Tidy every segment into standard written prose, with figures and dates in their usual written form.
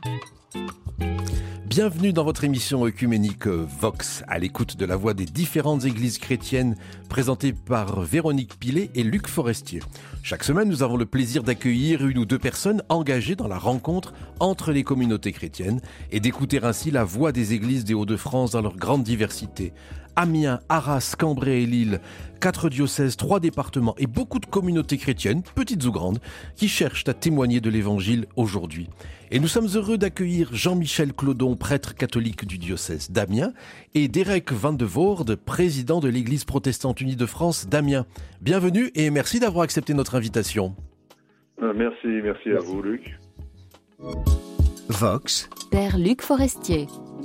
Bienvenue dans votre émission œcuménique Vox, à l'écoute de la voix des différentes églises chrétiennes, présentée par Véronique Pilet et Luc Forestier. Chaque semaine, nous avons le plaisir d'accueillir une ou deux personnes engagées dans la rencontre entre les communautés chrétiennes et d'écouter ainsi la voix des églises des Hauts-de-France dans leur grande diversité. Amiens, Arras, Cambrai et Lille, 4 diocèses, 3 départements et beaucoup de communautés chrétiennes, petites ou grandes, qui cherchent à témoigner de l'Évangile aujourd'hui. Et nous sommes heureux d'accueillir Jean-Michel Clodon, prêtre catholique du diocèse d'Amiens, et Derek Van de Voorde, président de l'Église protestante unie de France d'Amiens. Bienvenue et merci d'avoir accepté notre invitation. Merci à vous, Luc. Vox, Père Luc Forestier.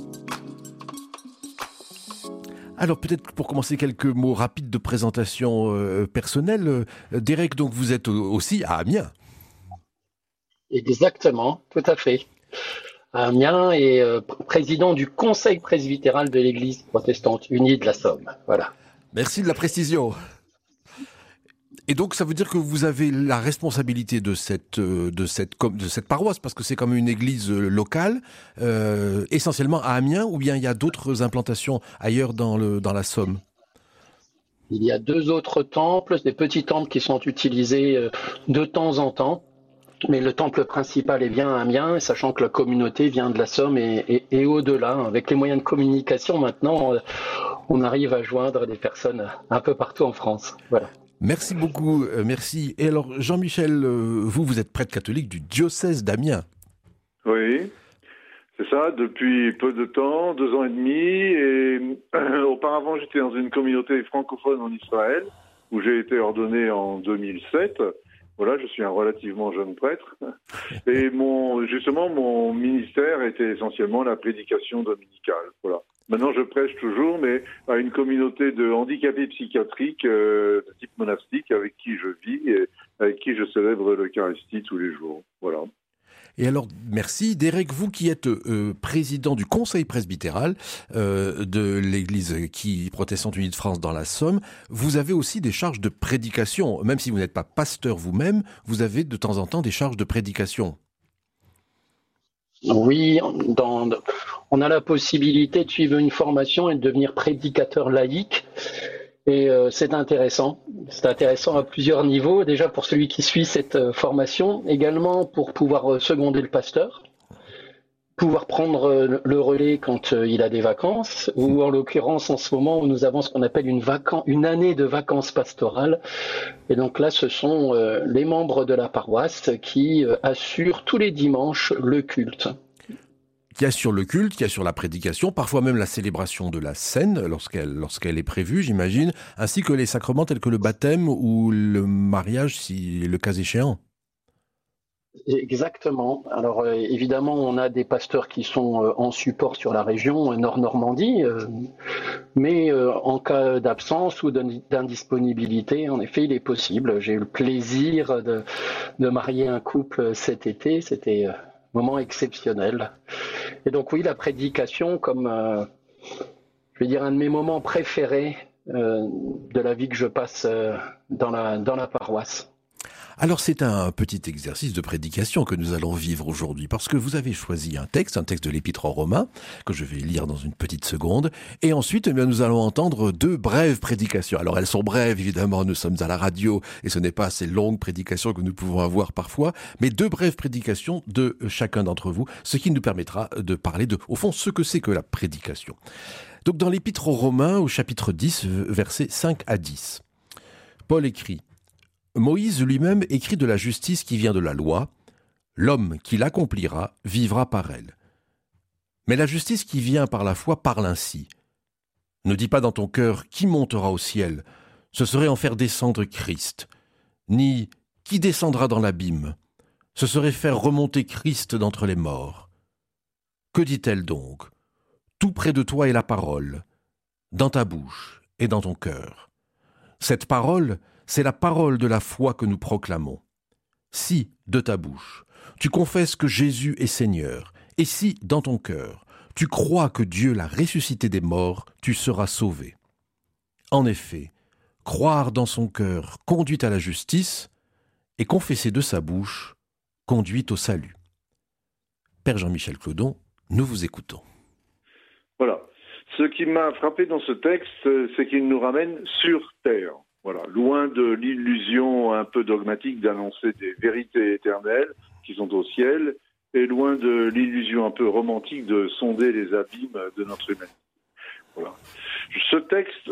Alors peut-être pour commencer quelques mots rapides de présentation personnelle. Derek, donc vous êtes aussi à Amiens. Exactement, tout à fait. Amiens est président du Conseil presbytéral de l'Église protestante unie de la Somme. Voilà. Merci de la précision. Et donc ça veut dire que vous avez la responsabilité de cette paroisse, parce que c'est comme une église locale, essentiellement à Amiens, ou bien il y a d'autres implantations ailleurs dans la Somme? Il y a 2 autres temples, des petits temples qui sont utilisés de temps en temps. Mais le temple principal est bien à Amiens, sachant que la communauté vient de la Somme et au-delà. Avec les moyens de communication maintenant, on arrive à joindre des personnes un peu partout en France. Voilà. Merci beaucoup, merci. Et alors Jean-Michel, vous êtes prêtre catholique du diocèse d'Amiens. Oui, c'est ça, depuis peu de temps, 2 ans et demi. Et auparavant, j'étais dans une communauté francophone en Israël, où j'ai été ordonné en 2007. Voilà, je suis un relativement jeune prêtre. Et mon ministère était essentiellement la prédication dominicale. Voilà. Maintenant, je prêche toujours, mais à une communauté de handicapés psychiatriques de type monastique avec qui je vis et avec qui je célèbre l'Eucharistie tous les jours. Voilà. Et alors, merci. Derek, vous qui êtes président du Conseil presbytéral de l'Église protestante unie de France dans la Somme, vous avez aussi des charges de prédication. Même si vous n'êtes pas pasteur vous-même, vous avez de temps en temps des charges de prédication. Oui, on a la possibilité de suivre une formation et de devenir prédicateur laïque. Et c'est intéressant. C'est intéressant à plusieurs niveaux. Déjà pour celui qui suit cette formation, également pour pouvoir seconder le pasteur, pouvoir prendre le relais quand il a des vacances, ou en l'occurrence en ce moment où nous avons ce qu'on appelle une année de vacances pastorales. Et donc là, ce sont les membres de la paroisse qui assurent tous les dimanches le culte. Qui assure le culte, qui assure la prédication, parfois même la célébration de la scène, lorsqu'elle est prévue, j'imagine, ainsi que les sacrements tels que le baptême ou le mariage, si le cas échéant. Exactement. Alors évidemment, on a des pasteurs qui sont en support sur la région Nord-Normandie, mais en cas d'absence ou d'indisponibilité, en effet, il est possible. J'ai eu le plaisir de marier un couple cet été. C'était moment exceptionnel. Et donc oui, la prédication comme, je vais dire, un de mes moments préférés de la vie que je passe dans la paroisse. Alors c'est un petit exercice de prédication que nous allons vivre aujourd'hui, parce que vous avez choisi un texte de l'Épître aux Romains, que je vais lire dans une petite seconde, et ensuite nous allons entendre 2 brèves prédications. Alors elles sont brèves, évidemment, nous sommes à la radio, et ce n'est pas ces longues prédications que nous pouvons avoir parfois, mais 2 brèves prédications de chacun d'entre vous, ce qui nous permettra de parler de, au fond, ce que c'est que la prédication. Donc dans l'Épître aux Romains, au chapitre 10, versets 5 à 10, Paul écrit: Moïse lui-même écrit de la justice qui vient de la loi, l'homme qui l'accomplira vivra par elle. Mais la justice qui vient par la foi parle ainsi: ne dis pas dans ton cœur qui montera au ciel, ce serait en faire descendre Christ, ni qui descendra dans l'abîme, ce serait faire remonter Christ d'entre les morts. Que dit-elle donc? Tout près de toi est la parole, dans ta bouche et dans ton cœur. Cette parole, c'est la parole de la foi que nous proclamons. Si, de ta bouche, tu confesses que Jésus est Seigneur, et si, dans ton cœur, tu crois que Dieu l'a ressuscité des morts, tu seras sauvé. En effet, croire dans son cœur conduit à la justice, et confesser de sa bouche conduit au salut. Père Jean-Michel Clodon, nous vous écoutons. Voilà. Ce qui m'a frappé dans ce texte, c'est qu'il nous ramène sur Terre. Voilà. Loin de l'illusion un peu dogmatique d'annoncer des vérités éternelles qui sont au ciel, et loin de l'illusion un peu romantique de sonder les abîmes de notre humanité. Voilà. Ce texte,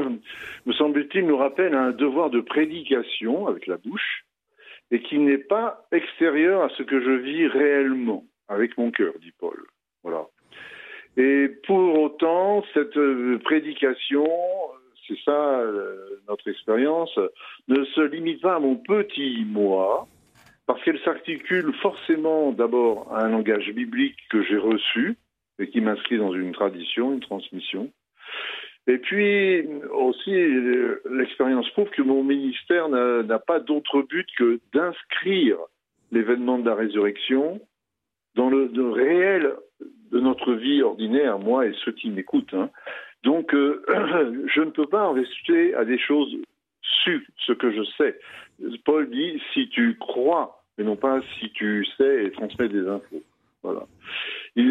me semble-t-il, nous rappelle un devoir de prédication avec la bouche, et qui n'est pas extérieur à ce que je vis réellement, avec mon cœur, dit Paul. Voilà. Et pour autant, cette prédication, c'est ça notre expérience, ne se limite pas à mon petit moi, parce qu'elle s'articule forcément d'abord à un langage biblique que j'ai reçu, et qui m'inscrit dans une tradition, une transmission. Et puis aussi, l'expérience prouve que mon ministère n'a pas d'autre but que d'inscrire l'événement de la résurrection dans le réel de notre vie ordinaire, moi et ceux qui m'écoutent. Donc, je ne peux pas en rester à des choses sues, ce que je sais. Paul dit, si tu crois, mais non pas si tu sais et transmets des infos. Voilà. Il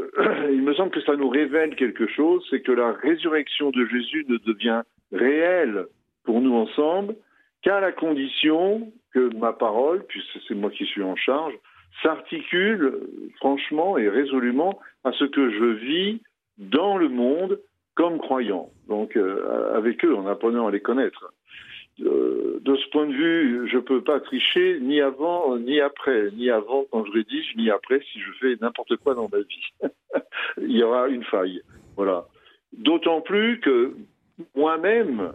me semble que ça nous révèle quelque chose, c'est que la résurrection de Jésus ne devient réelle pour nous ensemble qu'à la condition que ma parole, puisque c'est moi qui suis en charge, s'articule franchement et résolument à ce que je vis dans le monde comme croyant. Donc avec eux, en apprenant à les connaître. De ce point de vue, je ne peux pas tricher ni avant ni après, ni avant quand je rédige, ni après si je fais n'importe quoi dans ma vie. Il y aura une faille. Voilà. D'autant plus que moi-même,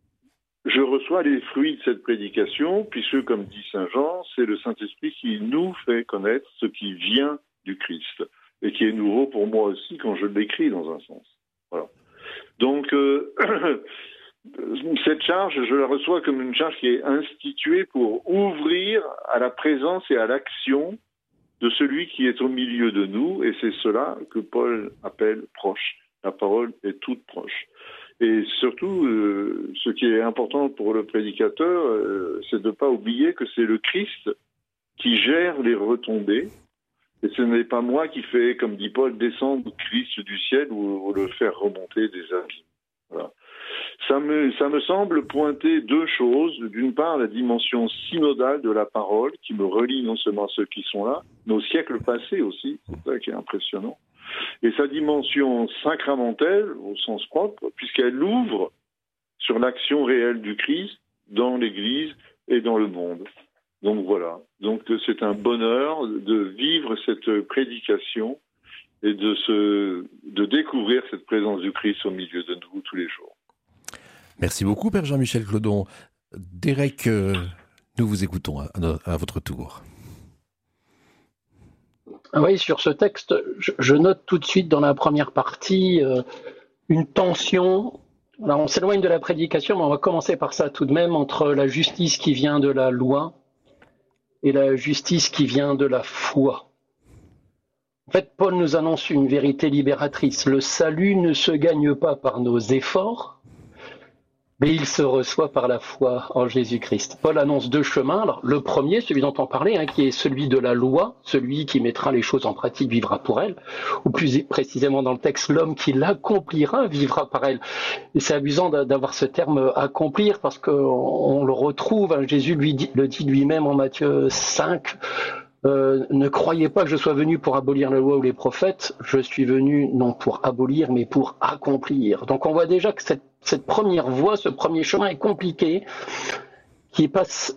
je reçois les fruits de cette prédication, puisque, comme dit Saint Jean, c'est le Saint-Esprit qui nous fait connaître ce qui vient du Christ, et qui est nouveau pour moi aussi quand je l'écris dans un sens. Voilà. Donc, cette charge, je la reçois comme une charge qui est instituée pour ouvrir à la présence et à l'action de celui qui est au milieu de nous, et c'est cela que Paul appelle proche. La parole est toute proche. Et surtout, ce qui est important pour le prédicateur, c'est de ne pas oublier que c'est le Christ qui gère les retombées, et ce n'est pas moi qui fais, comme dit Paul, descendre Christ du ciel ou le faire remonter des abîmes. Voilà. Ça me semble pointer deux choses. D'une part, la dimension synodale de la parole, qui me relie non seulement à ceux qui sont là, mais au siècle passé aussi, c'est ça qui est impressionnant. Et sa dimension sacramentelle, au sens propre, puisqu'elle ouvre sur l'action réelle du Christ dans l'Église et dans le monde. Donc voilà. Donc c'est un bonheur de vivre cette prédication et de découvrir cette présence du Christ au milieu de nous tous les jours. Merci beaucoup, Père Jean-Michel Clodon. Derek, nous vous écoutons à votre tour. Oui, sur ce texte, je note tout de suite dans la première partie une tension. Alors, on s'éloigne de la prédication, mais on va commencer par ça tout de même, entre la justice qui vient de la loi et la justice qui vient de la foi. En fait, Paul nous annonce une vérité libératrice. Le salut ne se gagne pas par nos efforts, mais il se reçoit par la foi en Jésus-Christ. Paul annonce deux chemins. Alors, le premier, celui dont on parlait, qui est celui de la loi, celui qui mettra les choses en pratique vivra pour elle, ou plus précisément dans le texte, l'homme qui l'accomplira vivra par elle. Et c'est amusant d'avoir ce terme accomplir, parce qu'on le retrouve, Jésus le dit lui-même en Matthieu 5, ne croyez pas que je sois venu pour abolir la loi ou les prophètes, je suis venu non pour abolir, mais pour accomplir. Donc on voit déjà que cette première voie, ce premier chemin est compliqué, qui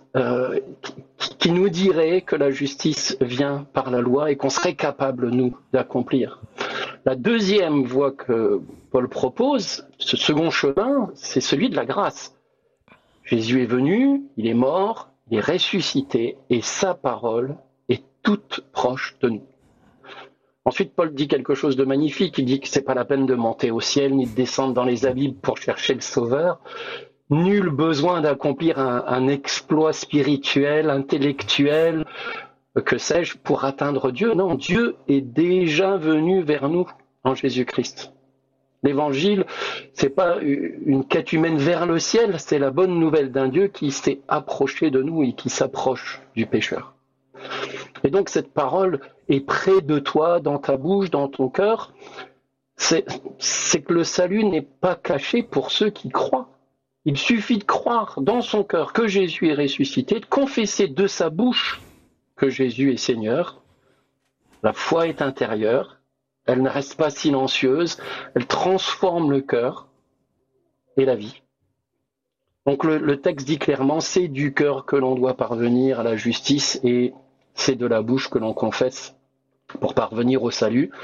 nous dirait que la justice vient par la loi et qu'on serait capable, nous, d'accomplir. La deuxième voie que Paul propose, ce second chemin, c'est celui de la grâce. Jésus est venu, il est mort, il est ressuscité, et sa parole est toute proche de nous. Ensuite, Paul dit quelque chose de magnifique. Il dit que c'est pas la peine de monter au ciel ni de descendre dans les abîmes pour chercher le Sauveur. Nul besoin d'accomplir un exploit spirituel, intellectuel, que sais-je, pour atteindre Dieu. Non, Dieu est déjà venu vers nous en Jésus-Christ. L'évangile, c'est pas une quête humaine vers le ciel, c'est la bonne nouvelle d'un Dieu qui s'est approché de nous et qui s'approche du pécheur. Et donc cette parole est près de toi, dans ta bouche, dans ton cœur, c'est que le salut n'est pas caché pour ceux qui croient. Il suffit de croire dans son cœur que Jésus est ressuscité, de confesser de sa bouche que Jésus est Seigneur. La foi est intérieure, elle ne reste pas silencieuse, elle transforme le cœur et la vie. Donc le texte dit clairement, c'est du cœur que l'on doit parvenir à la justice et c'est de la bouche que l'on confesse pour parvenir au salut.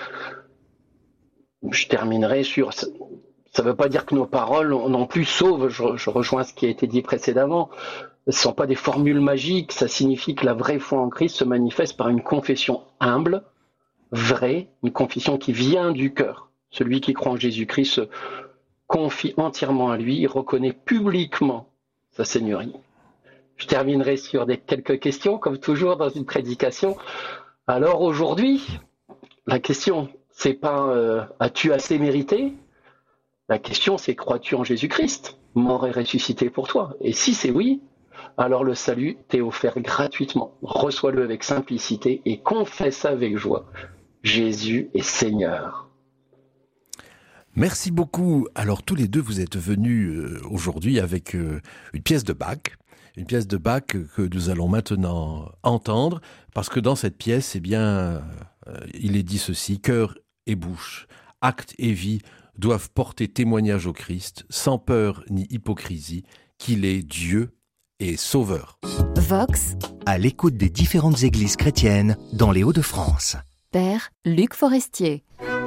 Je terminerai sur... Ça ne veut pas dire que nos paroles non plus sauvent, je rejoins ce qui a été dit précédemment. Ce ne sont pas des formules magiques, ça signifie que la vraie foi en Christ se manifeste par une confession humble, vraie, une confession qui vient du cœur. Celui qui croit en Jésus-Christ se confie entièrement à lui, il reconnaît publiquement sa seigneurie. Je terminerai sur quelques questions, comme toujours dans une prédication. Alors aujourd'hui, la question, c'est pas as-tu assez mérité ? La question, c'est crois-tu en Jésus-Christ, mort et ressuscité pour toi ? Et si c'est oui, alors le salut t'est offert gratuitement. Reçois-le avec simplicité et confesse avec joie. Jésus est Seigneur. Merci beaucoup. Alors tous les deux, vous êtes venus aujourd'hui avec une pièce de Bach. Une pièce de Bach que nous allons maintenant entendre, parce que dans cette pièce, eh bien, il est dit ceci, cœur et bouche, acte et vie doivent porter témoignage au Christ, sans peur ni hypocrisie, qu'il est Dieu et Sauveur. Vox, à l'écoute des différentes églises chrétiennes dans les Hauts-de-France. Père Luc Forestier.